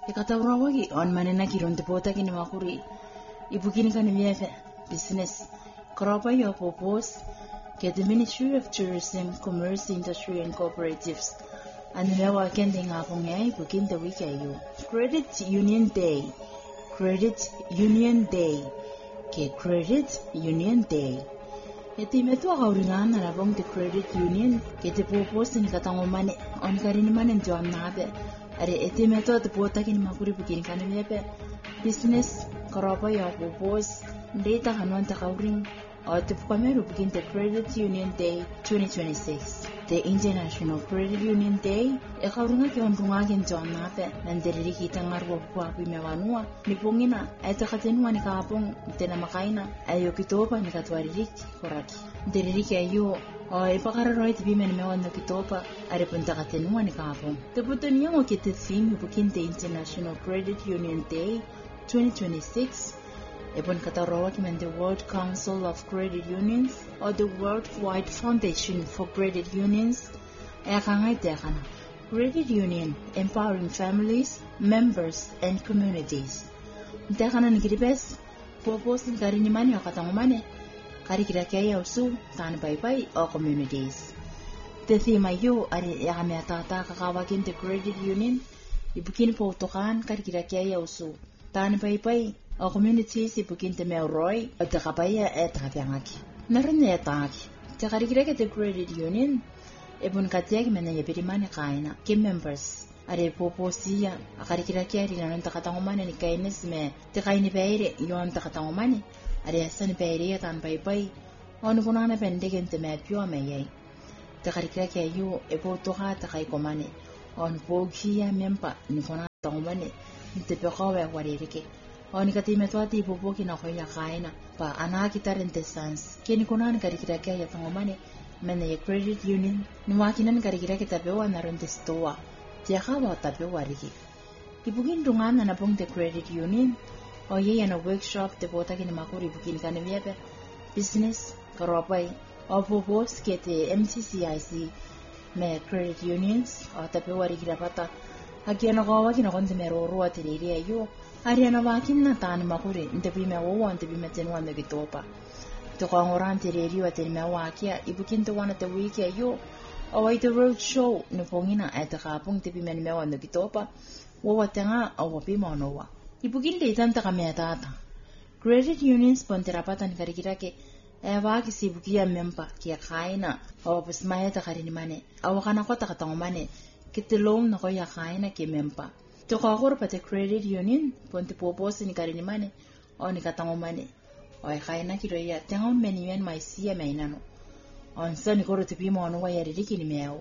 Ikataurawagi on manena kiron depota kini makuri ibukini kan miefe business kropa yo propose get the Ministry of Tourism, Commerce, Industry and Cooperatives and mewa kende ngapong ay ibukin the week ayo Credit Union Day ke Credit Union Day eti metu akauringan na labong the Credit Union ke te propose ni katangomane on karini manen joan nabe are eti metu te pota kini makuri bukini kan miefe business kropa yo propose data hanon ta kauring or to Pamaru begin the Credit Union Day 2026. The International Credit Union Day, e kaurunga ki onrunga ken jona pe nanderiri kita ngarwo kwa pimewanua ni pongina eta katenua ni kapong tena makaina ayo kitopa ni katwaririk koraki. Deriri ki ayo o e pakara roit bimen mewan no kitopa are punta katenua ni kapong. Te putoni ngo ki te theme begin the International Credit Union Day 2026. Upon Katarawaki the World Council of Credit Unions or the Worldwide Foundation for Credit Unions, Credit Union empowering families, members, and communities. Tekana nikiribes, proposing karinimani o katangumane, karikirakia usu, tan bye or communities. The theme ayo ari yameatata kakawakin the Credit Union, ibukin po tokan karikirakia usu, tan bye o communities ibukin te meuroi o te kapaya e takiangaki. Narin e taki. Te karikireke te Credit Union ebun katiaki mena yebirimani kaina ke members are poposia a karikireke ari nanon takatangomane ni kaines me te kaini beire yon takatangomane are asan beire tan pai on kunana pendegen te me pio me yei. Te karikireke ayu ebo toha ta kai komane on pogia mempa ni kona tangomane te pekawe waririke. O ni katime tuati ipopoki na koya kaina pa anaki tarente sans kini kunan karikirake ya tangomane mena ya Credit Union ni wakinan karikirake tapewa na ronde stoa tia kawa tapewa riki ibukin dungana na pong the Credit Union o ye na workshop te bota kini makuri ibukin kanemiebe business karopai o popos ke te MCCIC me Credit Unions o tapewa riki rapata hakiana kawa kina konte merorua teriria yo Ariana wakin na tani makuri ntepime wowo ntepime tenwa ndekitopa. Tukangoran tereri wa tenime wakia ibukin te wana te wiki ayo awai te road show nupongina ete kapung tepime nimewa ndekitopa wowa tenga awapima onowa. Ibukin te itanta kamea tata. Credit Unions ponterapata nikarikirake waki sibukia mempa kia kaina awapusmaya takarinimane awakana kota katangomane kitilong na koya kaina ki mempa. Tukakor pa te Credit Union ponte poposi ni karinimane o ni katangomane o e kaina kiroya tengon menien maisia mainano on sa ni koro tipi mo anwa yaririki ni meao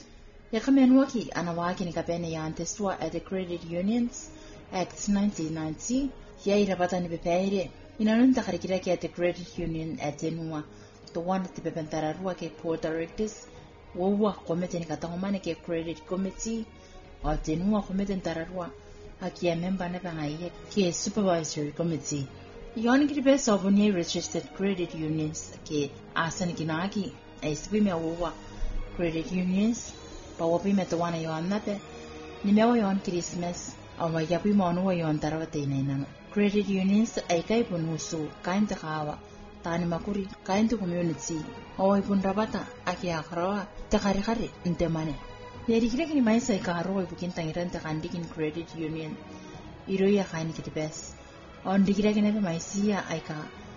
ya kamenwaki anawaki ni kapene ya anteswa at the Credit Unions Act 1990 ya irapata ni bepeire inanon takarikiraki at the Credit Union at enua to one te bepentararua ke board directors wowa komite ni katangomane ke Credit Committee o tenua komite ntararua hakia memba na bangaye ke Supervisory Committee. Yon kiribes obunye registered credit unions ke asan kinaki ay sipime wowa credit unions pa wapime to wana yon nape ni mewa yon Christmas o mayapi mo yon tarawate inano. Credit unions ay kay punusu kain takawa tani makuri kain to community o ay punrabata aki akrawa takari ntemane. Yarikirek ni maisa ikaro ibukin tangiran takandikin Credit Union iroya kain kitibes on dikirek ni maisia aika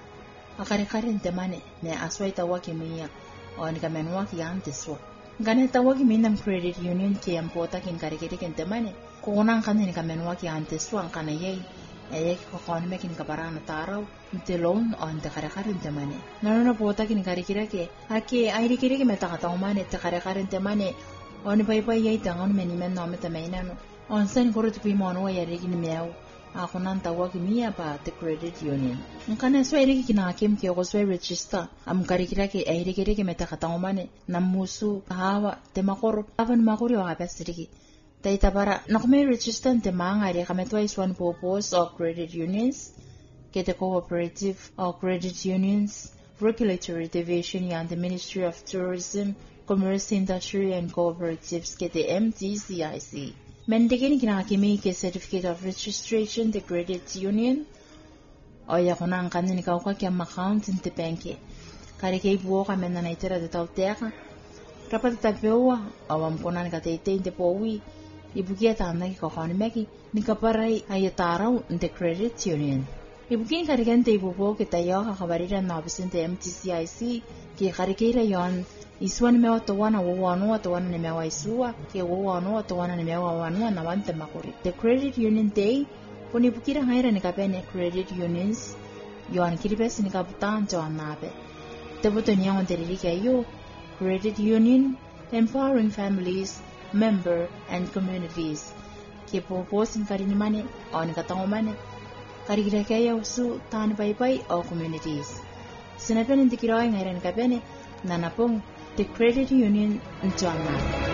akare ntemane ne aswai tawaki miya on kamenwa ki anteswa gane tawaki minam Credit Union ki ampota kin karikirek ntemane kunan kanin kamenwa ki anteswa kana yei ayek ko kon mekin kaparana taraw ntelon on takare ntemane nanono pota kin karikirek ake airikirek metakatawmane takare ntemane on pai yai tangon menimen nome tamainano on san koro tupi mono ya regin meau ako nan tawag miya pa the Credit Union nkana swere kina kim ke ko swere register am karikira ke airikire ke metakatangomane namusu hawa temakor avan makuri wa pasriki taita para nakme register te mangare kametwa is one purpose of credit unions ke the cooperative or credit unions regulatory division and the Ministry of Tourism, Commerce, Industry and Cooperatives ke the MCCIC Mendigin kinakimi ke certificate of registration the credit union. O ya kunang kanin ka kwa kia account in the bank. Kare ke ibu ka mena na itera de tauteka. Rapat tapewa awam konan ka te te powi. Ibu kia tanda ki kokoni meki ni kaparai ayatarau in the credit union. Ibu kin kare kan te ibu po ke tayo ka kabarira na ofisin te MTCIC ki kare ke ira yon iswani mewa towana wawanua towana ni mewa isua ke wawanua towana ni mewa wawanua na wante makuri. The credit union day poni bukira haira ni kapene credit unions yoan kiribes ni kaputan joan nabe. Tebuto ni ang deriri kayo credit union empowering families, member and communities. Ke poposin karinimane o ni katangomane karikira kayo su tani bye o communities. Sinapene ndikirawa ngaira ni kapene nanapong the credit union in Joanna.